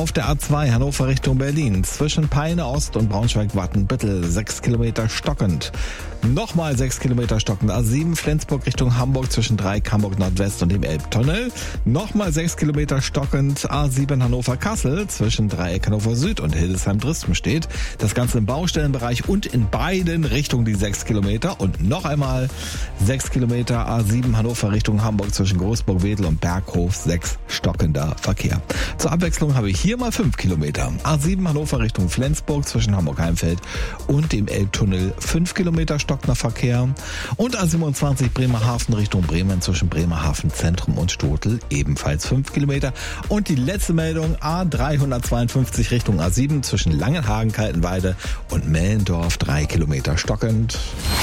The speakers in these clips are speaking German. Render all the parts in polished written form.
auf der A2 Hannover Richtung Berlin. Zwischen Peine Ost und Braunschweig-Wattenbüttel 6 Kilometer stockend. Nochmal 6 Kilometer stockend. A7 Flensburg Richtung Hamburg zwischen Dreieck Hamburg Nordwest und dem Elbtunnel. Nochmal 6 Kilometer stockend. A7 Hannover Kassel zwischen Dreieck Hannover Süd und Hildesheim-Dresden steht. Das Ganze im Baustellenbereich und in beiden Richtungen die 6 Kilometer. Und noch einmal 6 Kilometer A7 Hannover Richtung Hamburg zwischen Großburg-Wedel und Berghof 6 stockender Verkehr. Zur Abwechslung habe ich hier mal 5 Kilometer. A7 Hannover Richtung Flensburg zwischen Hamburg-Heimfeld und dem Elbtunnel 5 Kilometer stockender Verkehr. Und A27 Bremerhaven Richtung Bremen zwischen Bremerhaven Zentrum und Stotel ebenfalls 5 Kilometer. Und die letzte Meldung A352 Richtung A7 zwischen Langenhagen, Kaltenweide und Mellendorf 3 Kilometer stockend.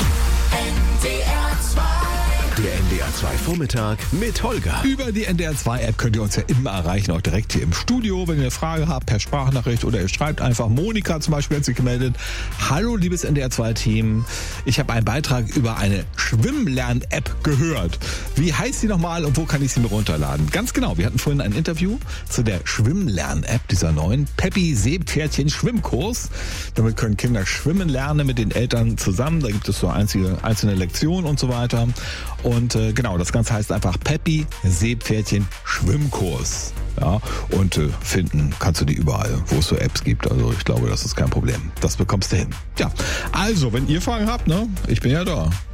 Der NDR 2 Vormittag mit Holger. Über die NDR 2 App könnt ihr uns ja immer erreichen, auch direkt hier im Studio. Wenn ihr eine Frage habt, per Sprachnachricht oder ihr schreibt einfach. Monika zum Beispiel hat sich gemeldet. Hallo liebes NDR 2 Team. Ich habe einen Beitrag über eine Schwimmlern-App gehört. Wie heißt sie nochmal und wo kann ich sie mir runterladen? Ganz genau, wir hatten vorhin ein Interview zu der Schwimmlern-App, dieser neuen Peppi Seepferdchen Schwimmkurs. Damit können Kinder schwimmen lernen mit den Eltern zusammen. Da gibt es so einzelne Lektionen und so weiter. Und genau, das Ganze heißt einfach Peppi Seepferdchen Schwimmkurs. Ja, und finden kannst du die überall, wo es so Apps gibt. Also ich glaube, das ist kein Problem. Das bekommst du hin. Ja, also, wenn ihr Fragen habt, ne, ich bin ja da.